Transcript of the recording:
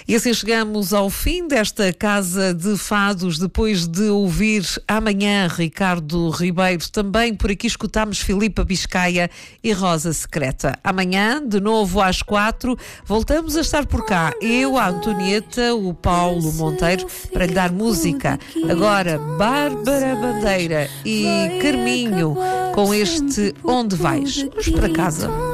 E assim chegamos ao fim desta Casa de Fados, depois de ouvir amanhã Ricardo Ribeiro. Também por aqui escutámos Filipa Biscaia e Rosa Secreta. Amanhã, de novo às 4, voltamos a estar por cá. Eu, a Antonieta, o Paulo Monteiro, para lhe dar música. Agora, Bárbara Bandeira e Carminho com este Onde Vais? Vamos para casa.